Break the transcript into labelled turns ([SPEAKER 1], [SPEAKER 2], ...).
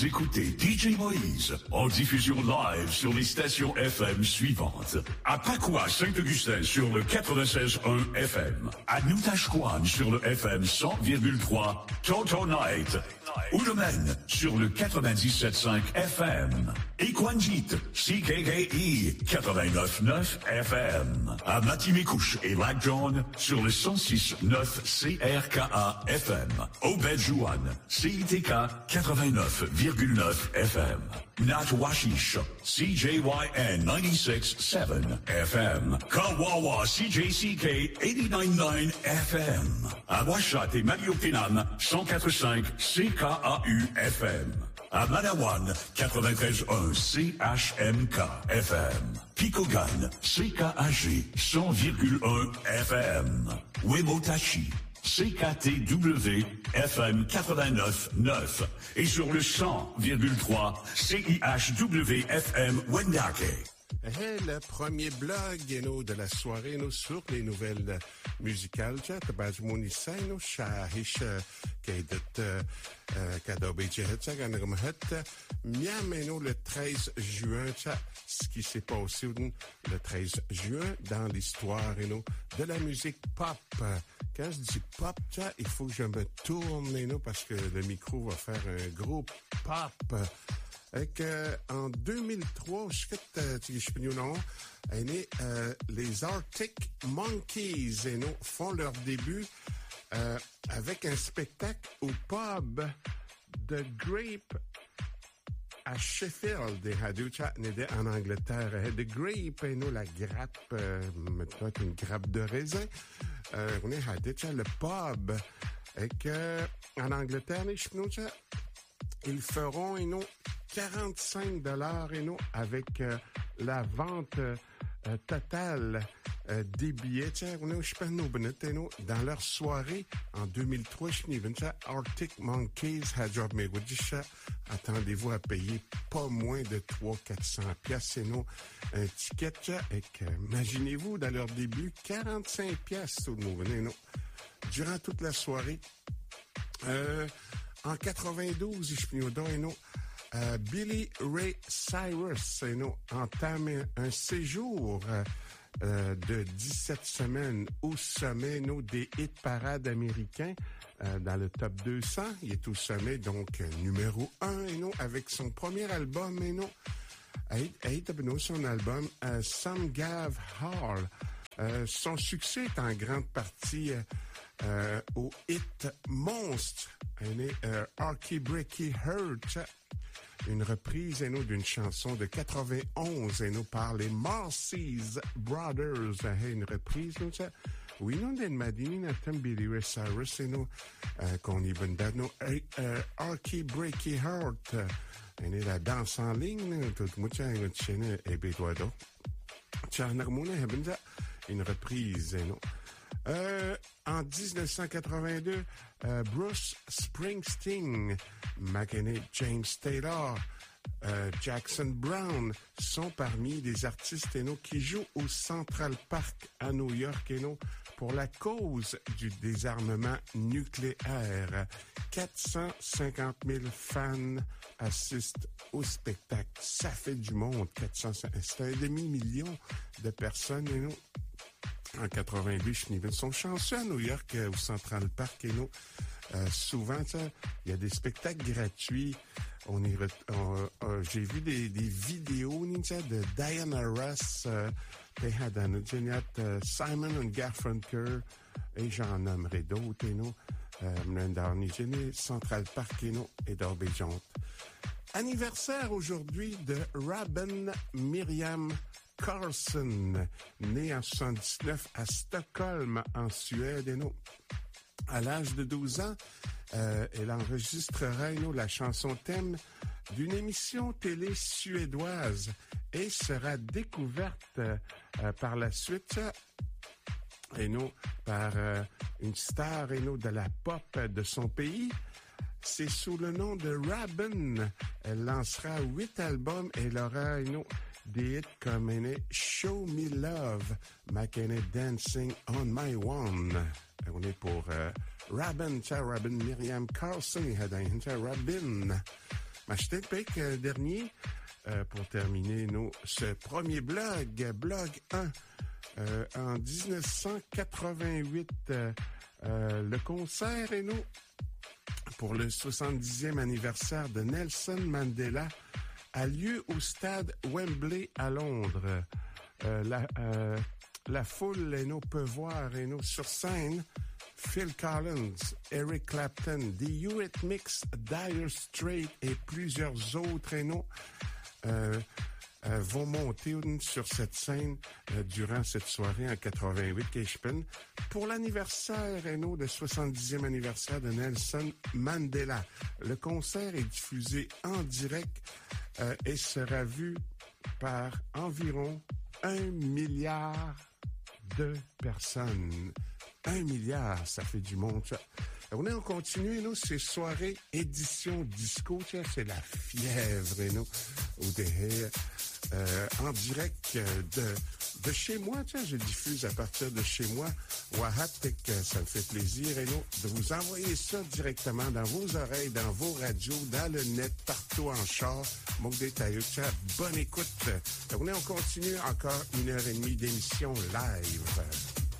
[SPEAKER 1] Vous écoutez DJ Moïse en diffusion live sur les stations FM suivantes. À Pacoua, Saint-Augustin sur le 96.1 FM. À Noutachouane sur le FM 100,3 Toto Night. Oudomène sur le 97.5 FM. Equanjit, CKKI 89.9 FM. À Matimekouche et Lac-John sur le 106.9 CRKA FM. Au Bedjouane, CITK 89.9 FM. Natwashish, CJYN 96.7 FM. Kawawa, CJCK 89.9 FM. À Ouachat et Maliotinam, 104.5 CKAU FM. À Manawan, 93.1 CHMK FM. Pikogan, CKAG, 100,1 FM. Webotachi, CKTW, FM 89.9. Et sur le 100,3 CIHW FM Wendake.
[SPEAKER 2] Le premier blog de la soirée sur les nouvelles musicales. Tabajmounissa Shahish Kaidet Kadobe Miam le 13 juin. Ce qui s'est passé le 13 juin dans l'histoire de la musique pop. Quand je dis pop, il faut que je me tourne parce que le micro va faire un gros pop. En 2003, les Arctic Monkeys font leur début avec un spectacle au pub The Grape à Sheffield, en Angleterre. The Grape, la grappe, une grappe de raisin. On est à le pub. En Angleterre, ils feront 45$ avec la vente totale des billets. Dans leur soirée en 2003, Arctic Monkeys attendez-vous à payer pas moins de 300-400$ un ticket. Imaginez-vous, dans leur début, 45$ tout le monde. Durant toute la soirée. En 92, Billy Ray Cyrus entame un séjour de 17 semaines au sommet des hit parades américains dans le top 200. Il est au sommet, donc numéro 1 avec son premier album, son album Some Gave Hall. Son succès est en grande partie au hit monstre, Arky Breaky Hurt, une reprise d'une chanson de 91 par les Marcy's Brothers, une reprise oui non den madini na Billy Ray Cyrus qu'on y vendano Arky Breaky Heart, la danse en ligne tout mucha une et bedoado une reprise en 1982, Bruce Springsteen, James Taylor, Jackson Brown sont parmi les artistes qui jouent au Central Park à New York pour la cause du désarmement nucléaire. 450 000 fans assistent au spectacle. Ça fait du monde, 450. C'est un demi-million de personnes en 82, ils sont chanceux à New York, au Central Park, souvent, il y a des spectacles gratuits. J'ai vu des vidéos de Diana Ross, Simon Garfunkel, et j'en nommerai d'autres, Central Park, et d'Orbejonte. Anniversaire aujourd'hui de Robin Miriam Carlson, née en 79 à Stockholm, en Suède. À l'âge de 12 ans, elle enregistrera la chanson thème d'une émission télé suédoise et sera découverte par la suite par une star de la pop de son pays. C'est sous le nom de Robin. Elle lancera 8 albums et elle aura des hits comme Show Me Love, Dancing on My One. On est pour Robin Miriam Carlson, Robin. M'acheter le pic dernier pour terminer ce premier blog 1. En 1988, le concert pour le 70e anniversaire de Nelson Mandela a lieu au stade Wembley à Londres. La foule peut voir sur scène Phil Collins, Eric Clapton, The Eurythmics, Dire Straits et plusieurs autres vont monter sur cette scène durant cette soirée en 88 Keishpen pour l'anniversaire le 70e anniversaire de Nelson Mandela. Le concert est diffusé en direct et sera vu par environ 1 milliard de personnes. 1 milliard, ça fait du monde, ça. On continue, ces soirées édition disco, c'est la fièvre, en direct de chez moi, je diffuse à partir de chez moi, Wahatek, ça me fait plaisir, de vous envoyer ça directement dans vos oreilles, dans vos radios, dans le net, partout en char. Bonne écoute. On continue encore 1h30 d'émission live.